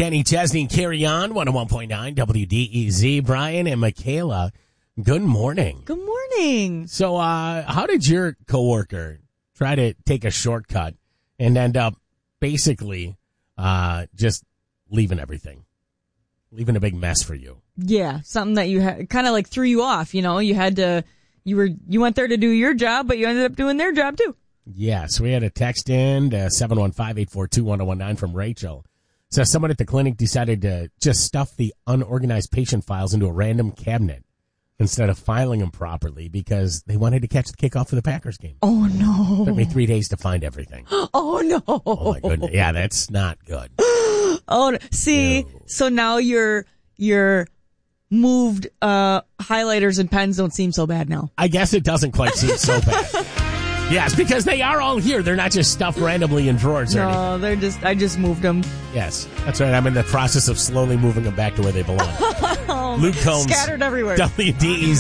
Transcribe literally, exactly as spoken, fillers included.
Kenny Chesney, Carry On, one oh one point nine W D E Z. Brian and Michaela, good morning. Good morning. So, uh, how did your coworker try to take a shortcut and end up basically uh, just leaving everything, leaving a big mess for you? Yeah, something that you had kind of like threw you off. You know, you had to, you were, you went there to do your job, but you ended up doing their job too. Yes, we had a text in to seven one five, eight four two, one oh one nine from Rachel. So someone at the clinic decided to just stuff the unorganized patient files into a random cabinet instead of filing them properly because they wanted to catch the kickoff for the Packers game. Oh, no. Took me three days to find everything. Oh, no. Oh, my goodness. Yeah, that's not good. Oh, no. See, No. so now your, your moved uh, highlighters and pens don't seem so bad now. I guess it doesn't quite seem so bad. Yes, because they are all here. They're not just stuffed randomly in drawers or anything. No, they're just, I just moved them. Yes, that's right. I'm in the process of slowly moving them back to where they belong. Oh, Luke Combs. scattered everywhere. W D E Z.